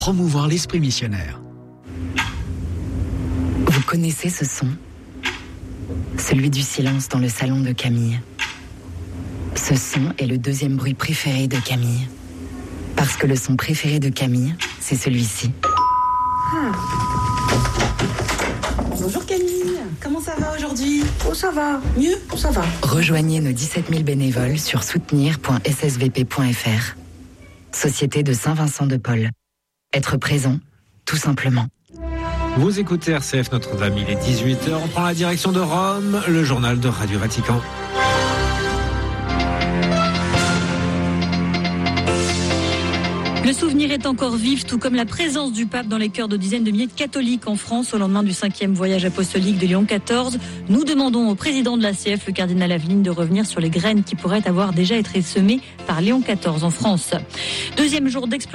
Promouvoir l'esprit missionnaire. Vous connaissez ce son ? Celui du silence dans le salon de Camille. Ce son est le deuxième bruit préféré de Camille. Parce que le son préféré de Camille, c'est celui-ci. Bonjour Camille, comment ça va aujourd'hui ? Oh ça va, Mieux ? ça va. Rejoignez nos 17 000 bénévoles sur soutenir.ssvp.fr. Société de Saint-Vincent de Paul. Être présent, tout simplement. Vous écoutez RCF Notre-Dame, il est 18h, on prend la direction de Rome, le journal de Radio Vatican. Le souvenir est encore vif, tout comme la présence du pape dans les cœurs de dizaines de milliers de catholiques en France au lendemain du 5e voyage apostolique de Léon XIV. Nous demandons au président de l'ACF, le cardinal Aveline, de revenir sur les graines qui pourraient avoir déjà été semées par Léon XIV en France. Deuxième jour d'exploitation